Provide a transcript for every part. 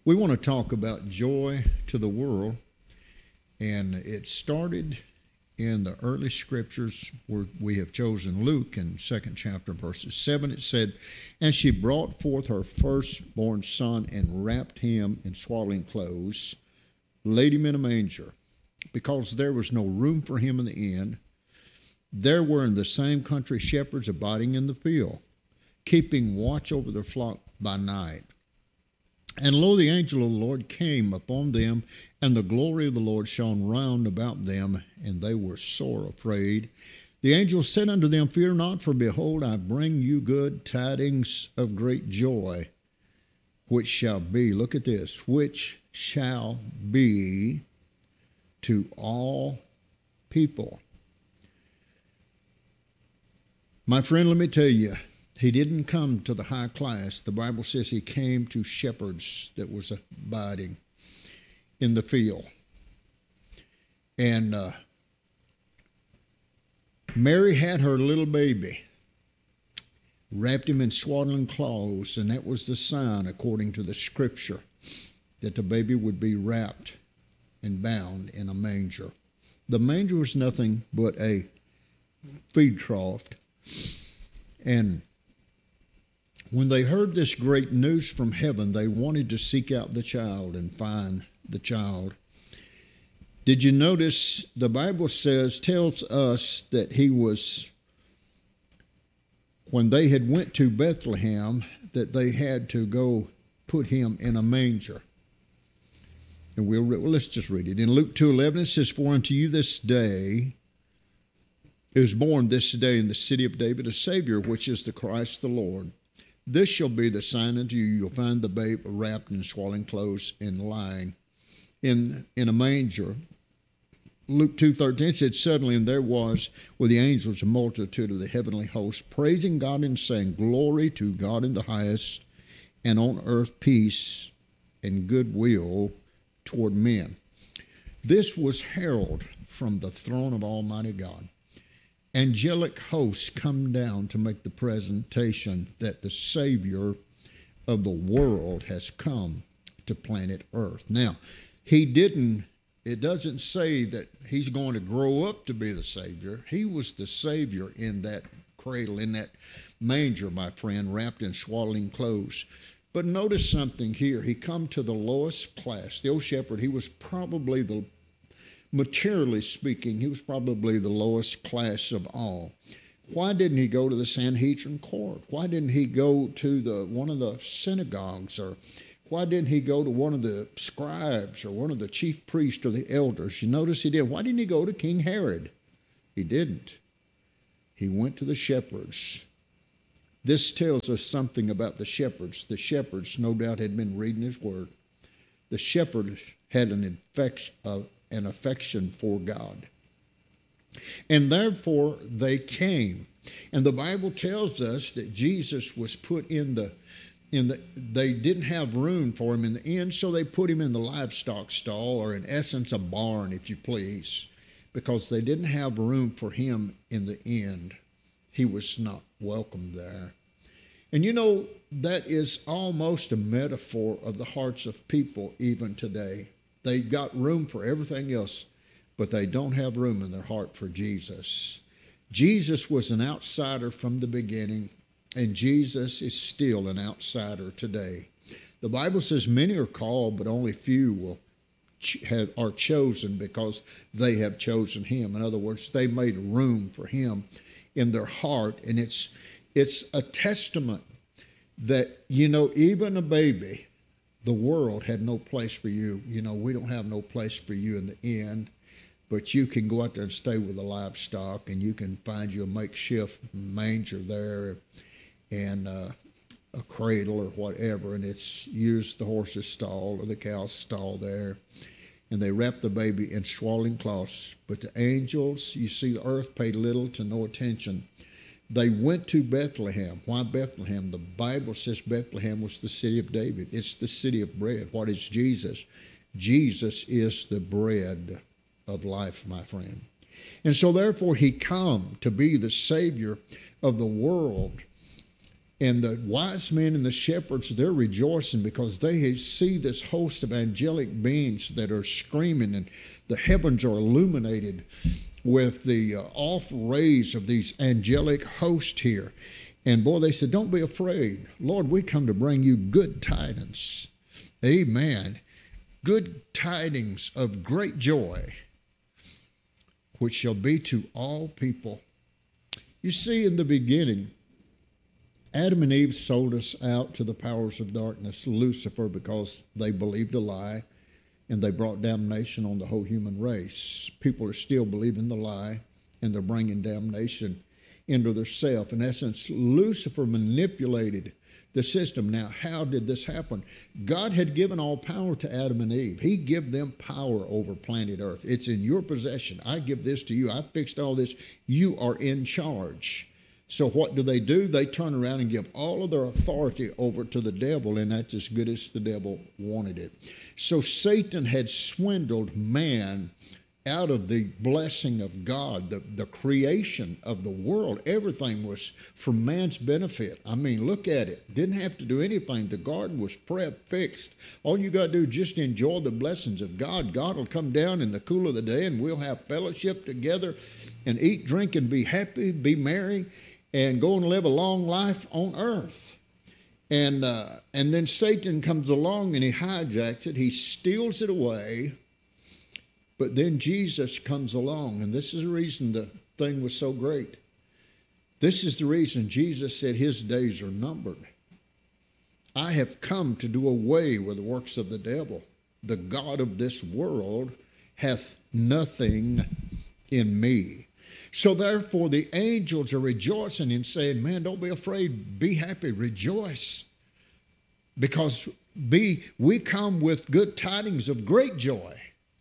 We want to talk about joy to the world, and it started in the early scriptures where we have chosen Luke in second chapter, verses 7. It said, "And she brought forth her firstborn son and wrapped him in swaddling clothes, laid him in a manger, because there was no room for him in the inn. There were in the same country shepherds abiding in the field, keeping watch over their flock by night. And lo, the angel of the Lord came upon them, and the glory of the Lord shone round about them, and they were sore afraid. The angel said unto them, Fear not, for behold, I bring you good tidings of great joy, which shall be," look at this, "which shall be to all people." My friend, let me tell you, he didn't come to the high class. The Bible says he came to shepherds that was abiding in the field. And Mary had her little baby, wrapped him in swaddling clothes, and that was the sign, according to the scripture, that the baby would be wrapped and bound in a manger. The manger was nothing but a feed trough. And when they heard this great news from heaven, they wanted to seek out the child and find the child. Did you notice the Bible tells us that he was, when they had went to Bethlehem, that they had to go put him in a manger. And let's just read it. In Luke 2:11 it says, "For unto you this day is born this day in the city of David a Savior, which is the Christ the Lord. This shall be the sign unto you. You'll find the babe wrapped in swaddling clothes and lying in a manger." Luke 2:13 said, "Suddenly, and there was with the angels a multitude of the heavenly host, praising God and saying, Glory to God in the highest, and on earth peace and goodwill toward men." This was heralded from the throne of Almighty God. Angelic hosts come down to make the presentation that the Savior of the world has come to planet Earth. Now, it doesn't say that he's going to grow up to be the Savior. He was the Savior in that cradle, in that manger, my friend, wrapped in swaddling clothes. But notice something here. He come to the lowest class. The old shepherd, he was probably materially speaking, he was probably the lowest class of all. Why didn't he go to the Sanhedrin court? Why didn't he go to one of the synagogues? Or why didn't he go to one of the scribes or one of the chief priests or the elders? You notice he didn't. Why didn't he go to King Herod? He didn't. He went to the shepherds. This tells us something about the shepherds. The shepherds, no doubt, had been reading his word. The shepherds had an affection for God. And therefore they came. And the Bible tells us that Jesus was put they didn't have room for him in the inn, so they put him in the livestock stall, or in essence a barn, if you please, because they didn't have room for him in the inn. He was not welcome there. And you know, that is almost a metaphor of the hearts of people even today. They've got room for everything else, but they don't have room in their heart for Jesus. Jesus was an outsider from the beginning, and Jesus is still an outsider today. The Bible says many are called, but only few are chosen because they have chosen him. In other words, they made room for him in their heart, and it's a testament that, even a baby, the world had no place for you. We don't have no place for you in the inn, but you can go out there and stay with the livestock, and you can find you a makeshift manger there and a cradle or whatever, and it's used the horse's stall or the cow's stall there. And they wrapped the baby in swaddling cloths. But the angels, you see, the earth paid little to no attention. They went to Bethlehem. Why Bethlehem? The Bible says Bethlehem was the city of David. It's the city of bread. What is Jesus? Jesus is the bread of life, my friend. And so therefore he come to be the Savior of the world. And the wise men and the shepherds, they're rejoicing because they see this host of angelic beings that are screaming, and the heavens are illuminated with the off rays of these angelic hosts here. And boy, they said, don't be afraid. Lord, we come to bring you good tidings. Amen. Good tidings of great joy, which shall be to all people. You see, in the beginning, Adam and Eve sold us out to the powers of darkness, Lucifer, because they believed a lie, and they brought damnation on the whole human race. People are still believing the lie, and they're bringing damnation into their self. In essence, Lucifer manipulated the system. Now, how did this happen? God had given all power to Adam and Eve. He gave them power over planet Earth. It's in your possession. I give this to you. I fixed all this. You are in charge. So what do? They turn around and give all of their authority over to the devil, and that's as good as the devil wanted it. So Satan had swindled man out of the blessing of God, the creation of the world. Everything was for man's benefit. I mean, look at it. Didn't have to do anything. The garden was fixed. All you got to do is just enjoy the blessings of God. God will come down in the cool of the day, and we'll have fellowship together and eat, drink, and be happy, be merry, and go and live a long life on earth. And then Satan comes along and he hijacks it. He steals it away. But then Jesus comes along, and this is the reason the thing was so great. This is the reason Jesus said his days are numbered. I have come to do away with the works of the devil. The God of this world hath nothing in me. So therefore the angels are rejoicing and saying, man, don't be afraid, be happy, rejoice. Because we come with good tidings of great joy,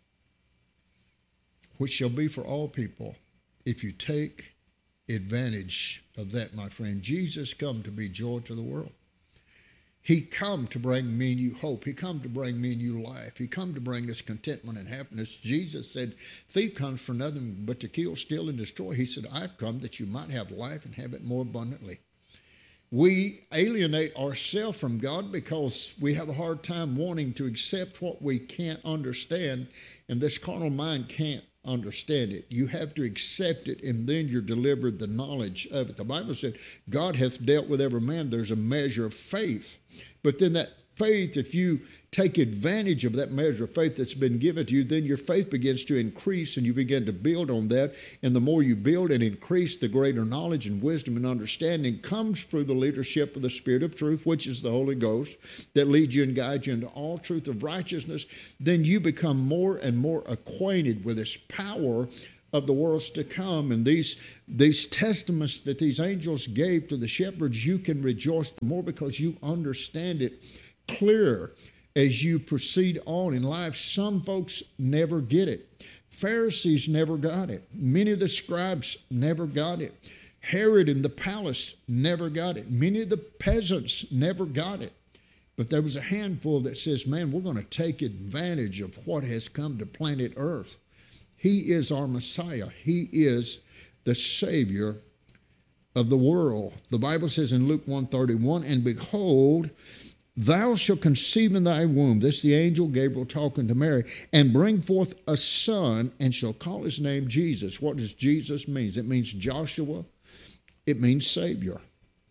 which shall be for all people if you take advantage of that, my friend. Jesus come to be joy to the world. He come to bring me and you hope. He come to bring me and you life. He come to bring us contentment and happiness. Jesus said, thief comes for nothing but to kill, steal, and destroy. He said, I've come that you might have life and have it more abundantly. We alienate ourselves from God because we have a hard time wanting to accept what we can't understand, and this carnal mind can't understand it. You have to accept it, and then you're delivered the knowledge of it. The Bible said, God hath dealt with every man. There's a measure of faith. But then that faith, if you take advantage of that measure of faith that's been given to you, then your faith begins to increase, and you begin to build on that. And the more you build and increase, the greater knowledge and wisdom and understanding comes through the leadership of the Spirit of truth, which is the Holy Ghost, that leads you and guides you into all truth of righteousness. Then you become more and more acquainted with this power of the worlds to come. And these testaments that these angels gave to the shepherds, you can rejoice the more because you understand it clearer as you proceed on in life. Some folks never get it. Pharisees never got it. Many of the scribes never got it. Herod in the palace never got it. Many of the peasants never got it. But there was a handful that says, man, we're going to take advantage of what has come to planet Earth. He is our Messiah. He is the Savior of the world. The Bible says in Luke 1:31, and behold, thou shalt conceive in thy womb, this is the angel Gabriel talking to Mary, and bring forth a son, and shall call his name Jesus. What does Jesus mean? It means Joshua. It means Savior.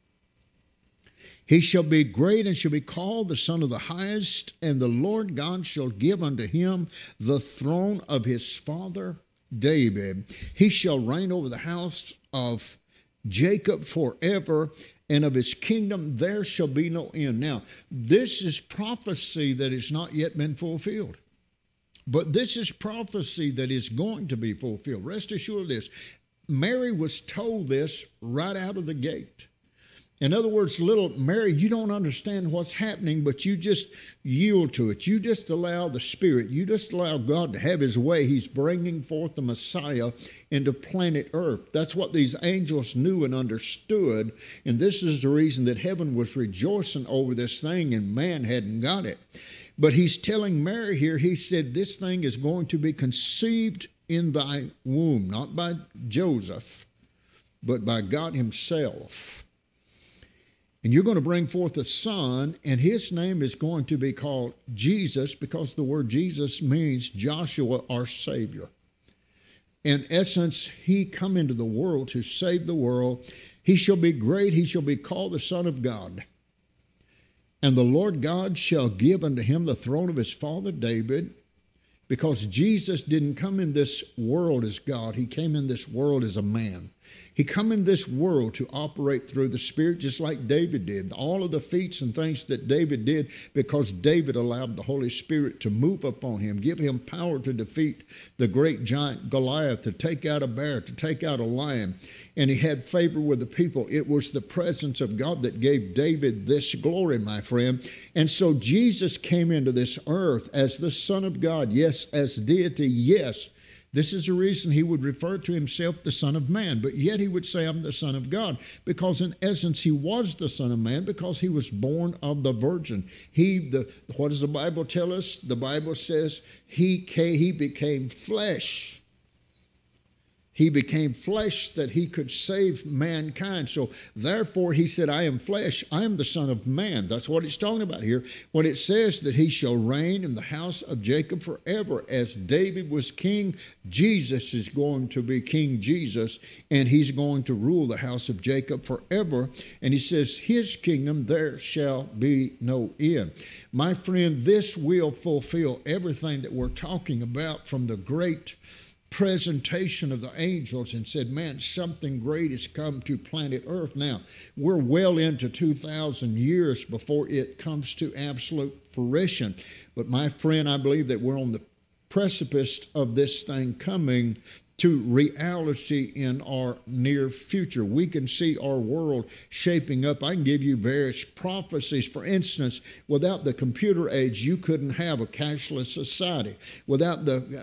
He shall be great and shall be called the Son of the Highest, and the Lord God shall give unto him the throne of his father David. He shall reign over the house of Jacob forever, and of his kingdom there shall be no end. Now, this is prophecy that has not yet been fulfilled. But this is prophecy that is going to be fulfilled. Rest assured of this. Mary was told this right out of the gate. In other words, little Mary, you don't understand what's happening, but you just yield to it. You just allow the Spirit. You just allow God to have his way. He's bringing forth the Messiah into planet Earth. That's what these angels knew and understood. And this is the reason that heaven was rejoicing over this thing and man hadn't got it. But he's telling Mary here, he said, this thing is going to be conceived in thy womb, not by Joseph, but by God himself. And you're going to bring forth a son, and his name is going to be called Jesus, because the word Jesus means Joshua, our Savior. In essence, he come into the world to save the world. He shall be great. He shall be called the Son of God. And the Lord God shall give unto him the throne of his father David, because Jesus didn't come in this world as God. He came in this world as a man. He come in this world to operate through the Spirit, just like David did. All of the feats and things that David did, because David allowed the Holy Spirit to move upon him, give him power to defeat the great giant Goliath, to take out a bear, to take out a lion. And he had favor with the people. It was the presence of God that gave David this glory, my friend. And so Jesus came into this earth as the Son of God. Yes, as deity, yes. This is the reason he would refer to himself the Son of Man, but yet he would say, I'm the Son of God, because in essence he was the Son of Man, because he was born of the Virgin. What does the Bible tell us? The Bible says he became flesh. He became flesh that he could save mankind. So therefore he said, I am flesh. I am the Son of Man. That's what it's talking about here. When it says that he shall reign in the house of Jacob forever. As David was king, Jesus is going to be King Jesus, and he's going to rule the house of Jacob forever. And he says, his kingdom there shall be no end. My friend, this will fulfill everything that we're talking about from the great presentation of the angels, and said, man, something great has come to planet Earth. Now, we're well into 2,000 years before it comes to absolute fruition. But my friend, I believe that we're on the precipice of this thing coming to reality in our near future. We can see our world shaping up. I can give you various prophecies. For instance, without the computer age, you couldn't have a cashless society. Without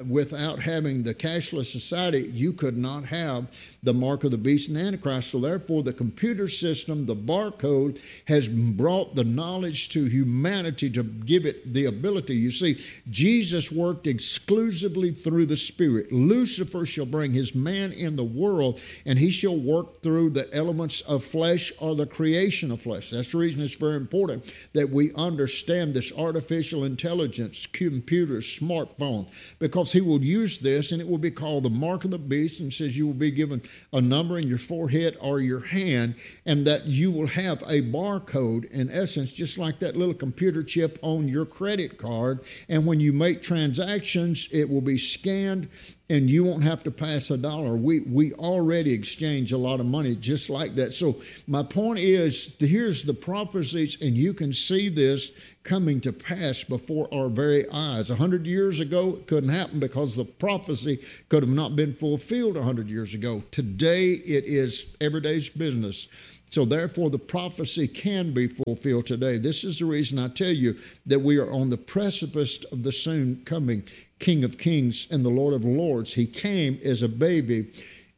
having the cashless society, you could not have the mark of the beast and the Antichrist. So therefore, the computer system, the barcode, has brought the knowledge to humanity to give it the ability. You see, Jesus worked exclusively through the Spirit. Lucifer shall bring his man in the world, and he shall work through the elements of flesh or the creation of flesh. That's the reason it's very important that we understand this artificial intelligence, computers, smartphone, because he will use this, and it will be called the mark of the beast, and says you will be given a number in your forehead or your hand, and that you will have a barcode, in essence, just like that little computer chip on your credit card. And when you make transactions, it will be scanned, and you won't have to pass a dollar. We already exchange a lot of money just like that. So my point is, here's the prophecies, and you can see this coming to pass before our very eyes. 100 years ago, it couldn't happen because the prophecy could have not been fulfilled 100 years ago. Today, it is everyday's business. So therefore, the prophecy can be fulfilled today. This is the reason I tell you that we are on the precipice of the soon coming King of Kings and the Lord of Lords. He came as a baby.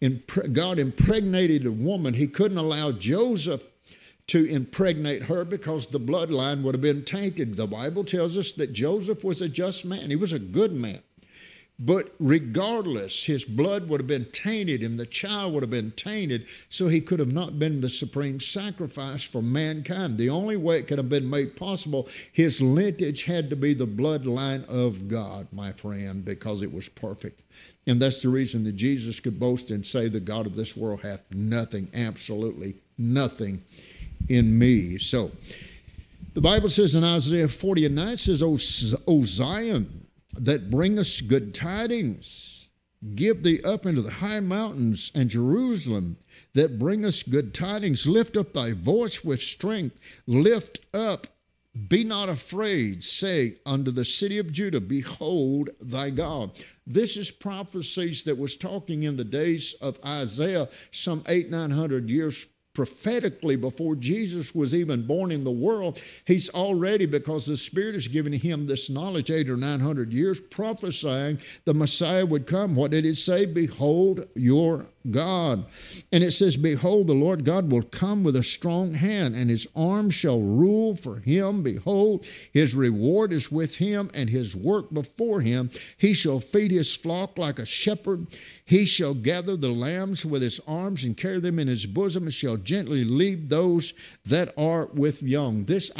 God impregnated a woman. He couldn't allow Joseph to impregnate her because the bloodline would have been tainted. The Bible tells us that Joseph was a just man. He was a good man. But regardless, his blood would have been tainted and the child would have been tainted, so he could have not been the supreme sacrifice for mankind. The only way it could have been made possible, his lineage had to be the bloodline of God, my friend, because it was perfect. And that's the reason that Jesus could boast and say, the God of this world hath nothing, absolutely nothing in me. So the Bible says in Isaiah 40:9, it says, O Zion, that bring us good tidings, give thee up into the high mountains, and Jerusalem, that bring us good tidings, lift up thy voice with strength, lift up, be not afraid, say unto the city of Judah, behold thy God. This is prophecies that was talking in the days of Isaiah, some 800-900 years prophetically before Jesus was even born in the world. He's already, because the Spirit has given him this knowledge 800 or 900 years, prophesying the Messiah would come. What did it say? Behold your God. And it says, behold, the Lord God will come with a strong hand, and his arm shall rule for him. Behold, his reward is with him, and his work before him. He shall feed his flock like a shepherd. He shall gather the lambs with his arms and carry them in his bosom, and shall gently lead those that are with young. This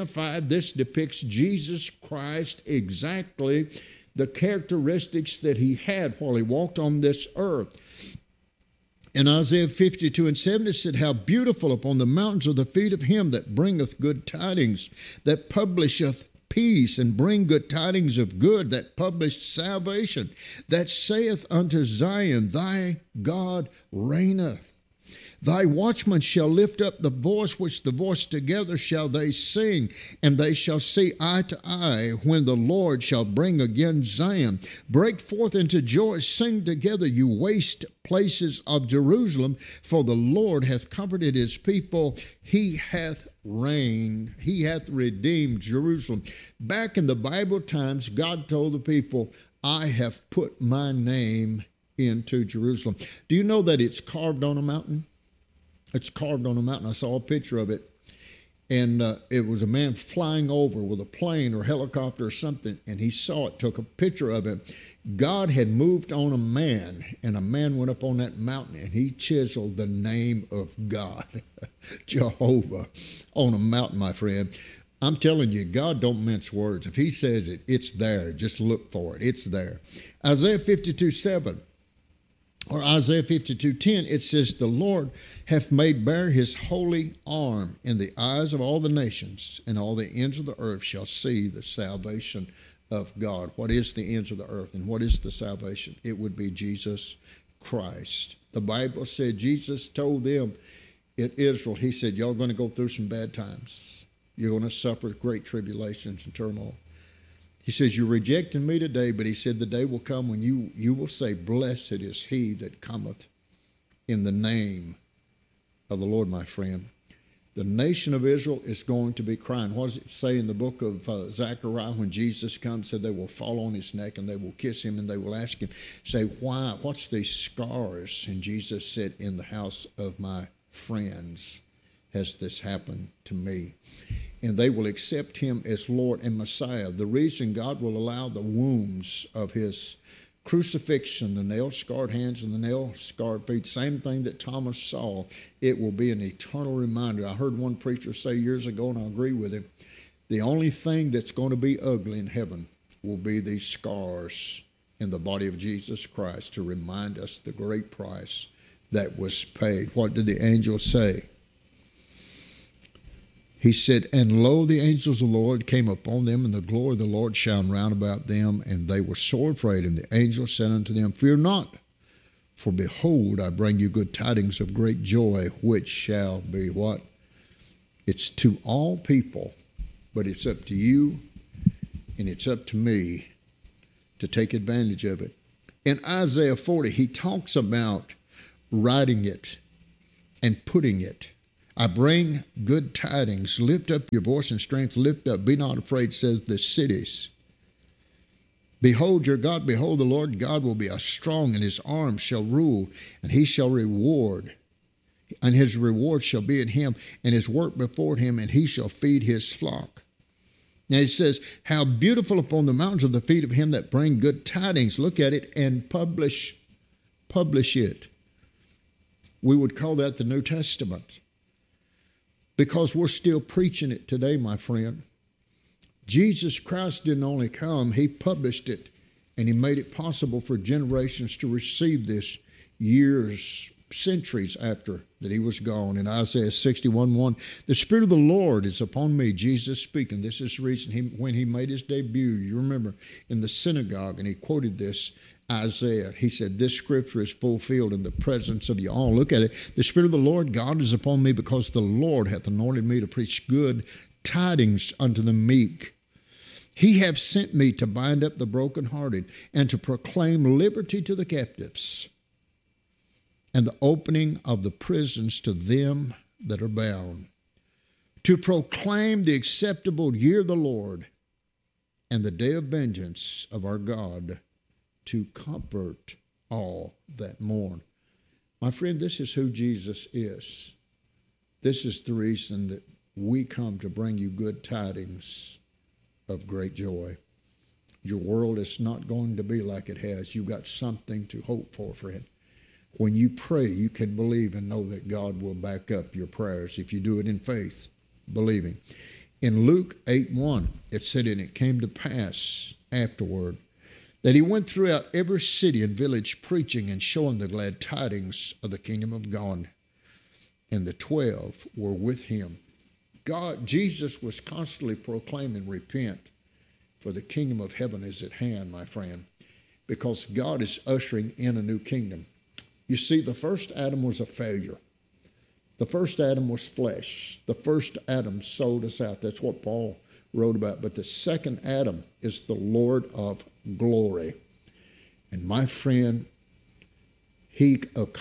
depicts Jesus Christ exactly the characteristics that he had while he walked on this earth. In Isaiah 52:7, it said, how beautiful upon the mountains are the feet of him that bringeth good tidings, that publisheth peace, and bring good tidings of good, that publish salvation, that saith unto Zion, thy God reigneth. Thy watchmen shall lift up the voice, which the voice together shall they sing, and they shall see eye to eye when the Lord shall bring again Zion. Break forth into joy, sing together, you waste places of Jerusalem, for the Lord hath comforted his people. He hath reigned, he hath redeemed Jerusalem. Back in the Bible times, God told the people, I have put my name into Jerusalem. Do you know that it's carved on a mountain? It's carved on a mountain. I saw a picture of it, and it was a man flying over with a plane or helicopter or something, and he saw it, took a picture of it. God had moved on a man, and a man went up on that mountain, and he chiseled the name of God, Jehovah, on a mountain, my friend. I'm telling you, God don't mince words. If he says it, it's there. Just look for it. It's there. Isaiah 52:7. Or Isaiah 52:10, it says, the Lord hath made bare his holy arm in the eyes of all the nations, and all the ends of the earth shall see the salvation of God. What is the ends of the earth, and what is the salvation? It would be Jesus Christ. The Bible said Jesus told them in Israel, he said, y'all going to go through some bad times. You're going to suffer great tribulations and turmoil. He says, you're rejecting me today, but he said, the day will come when you will say, blessed is he that cometh in the name of the Lord, my friend. The nation of Israel is going to be crying. What does it say in the book of Zechariah when Jesus comes? Said they will fall on his neck and they will kiss him and they will ask him, say, why? What's these scars? And Jesus said, in the house of my friends has this happened to me. And they will accept him as Lord and Messiah. The reason God will allow the wounds of his crucifixion, the nail-scarred hands and the nail-scarred feet, same thing that Thomas saw, it will be an eternal reminder. I heard one preacher say years ago, and I agree with him, the only thing that's going to be ugly in heaven will be these scars in the body of Jesus Christ to remind us the great price that was paid. What did the angel say? He said, and lo, the angels of the Lord came upon them, and the glory of the Lord shone round about them, and they were sore afraid. And the angel said unto them, fear not, for behold, I bring you good tidings of great joy, which shall be what? It's to all people, but it's up to you, and it's up to me to take advantage of it. In Isaiah 40, he talks about writing it and putting it. I bring good tidings. Lift up your voice in strength. Lift up. Be not afraid, says the cities. Behold your God. Behold the Lord God will be a strong, and his arm shall rule, and he shall reward. And his reward shall be in him, and his work before him, and he shall feed his flock. Now he says, how beautiful upon the mountains are the feet of him that bring good tidings. Look at it and publish it. We would call that the New Testament, because we're still preaching it today, my friend. Jesus Christ didn't only come, he published it, and he made it possible for generations to receive this years, centuries after that he was gone. In Isaiah 61:1, the Spirit of the Lord is upon me, Jesus speaking. This is the reason when he made his debut, you remember, in the synagogue, and he quoted this Isaiah. He said, this scripture is fulfilled in the presence of you all. Look at it. The Spirit of the Lord God is upon me, because the Lord hath anointed me to preach good tidings unto the meek. He hath sent me to bind up the brokenhearted, and to proclaim liberty to the captives, and the opening of the prisons to them that are bound, to proclaim the acceptable year of the Lord, and the day of vengeance of our God, to comfort all that mourn. My friend, this is who Jesus is. This is the reason that we come to bring you good tidings of great joy. Your world is not going to be like it has. You've got something to hope for, friend. When you pray, you can believe and know that God will back up your prayers if you do it in faith, believing. In Luke 8:1, it said, and it came to pass afterward that he went throughout every city and village preaching and showing the glad tidings of the kingdom of God. And the 12 were with him. Jesus was constantly proclaiming, repent, for the kingdom of heaven is at hand, my friend, because God is ushering in a new kingdom. You see, the first Adam was a failure. The first Adam was flesh. The first Adam sold us out. That's what Paul wrote about. But the second Adam is the Lord of glory. And my friend, he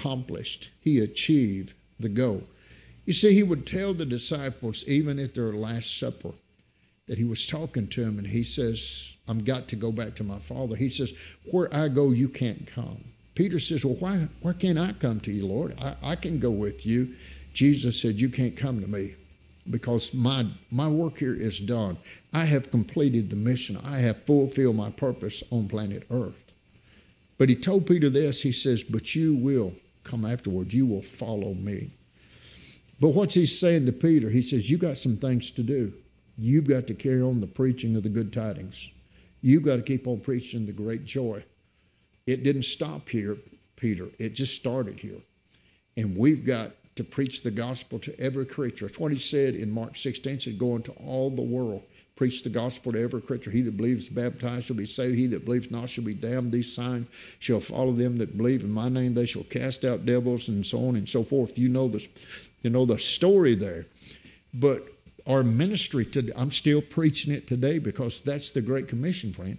achieved the goal. You see, he would tell the disciples, even at their Last Supper, that he was talking to them, and he says, I've got to go back to my Father. He says, where I go, you can't come. Peter says, well, why can't I come to you, Lord? I can go with you. Jesus said, you can't come to me because my work here is done. I have completed the mission. I have fulfilled my purpose on planet Earth. But he told Peter this, he says, but you will come afterwards. You will follow me. But what's he saying to Peter? He says, you got some things to do. You've got to carry on the preaching of the good tidings. You've got to keep on preaching the great joy. It didn't stop here, Peter. It just started here. And we've got to preach the gospel to every creature. That's what he said in Mark 16. He said, go into all the world. Preach the gospel to every creature. He that believes is baptized shall be saved. He that believes not shall be damned. These signs shall follow them that believe in my name. They shall cast out devils, and so on and so forth. You know the story there. But our ministry today, I'm still preaching it today because that's the Great Commission, friend.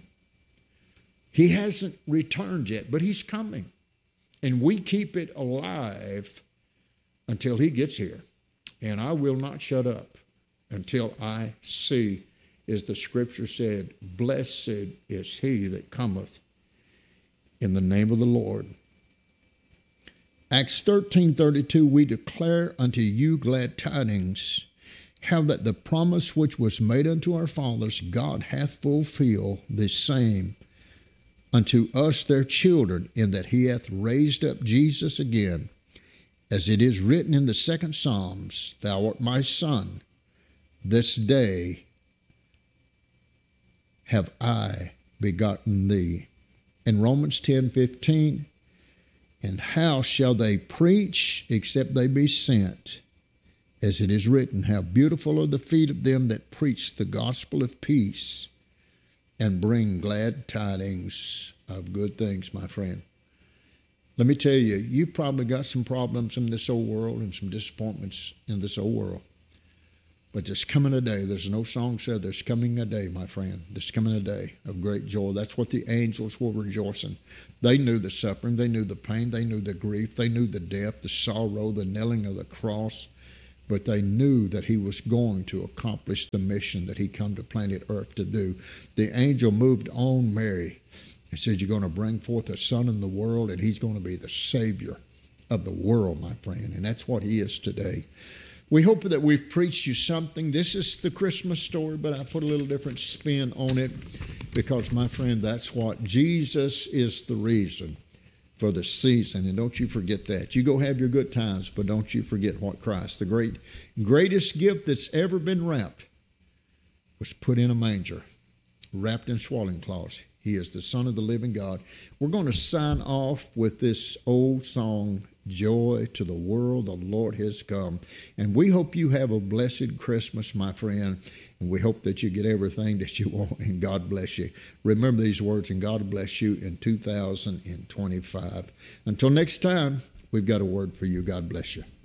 He hasn't returned yet, but he's coming. And we keep it alive until he gets here. And I will not shut up until I see, as the scripture said, blessed is he that cometh in the name of the Lord. Acts 13:32, we declare unto you glad tidings, how that the promise which was made unto our fathers, God hath fulfilled the same unto us their children, in that he hath raised up Jesus again, as it is written in the second Psalms, thou art my son, this day have I begotten thee. In Romans 10:15, and how shall they preach except they be sent? As it is written, how beautiful are the feet of them that preach the gospel of peace and bring glad tidings of good things, my friend. Let me tell you, you probably got some problems in this old world and some disappointments in this old world. But there's coming a day, there's no song said, there's coming a day, my friend. There's coming a day of great joy. That's what the angels were rejoicing. They knew the suffering, they knew the pain, they knew the grief, they knew the death, the sorrow, the nailing of the cross. But they knew that he was going to accomplish the mission that he come to planet Earth to do. The angel moved on Mary and said, you're going to bring forth a son in the world, and he's going to be the Savior of the world, my friend. And that's what he is today. We hope that we've preached you something. This is the Christmas story, but I put a little different spin on it because, my friend, that's what Jesus is the reason for the season. And don't you forget that. You go have your good times, but don't you forget what Christ, the greatest gift that's ever been wrapped, was put in a manger, wrapped in swaddling cloths. He is the Son of the living God. We're going to sign off with this old song, Joy to the World, the Lord has come. And we hope you have a blessed Christmas, my friend. And we hope that you get everything that you want, and God bless you. Remember these words, and God bless you in 2025. Until next time, we've got a word for you. God bless you.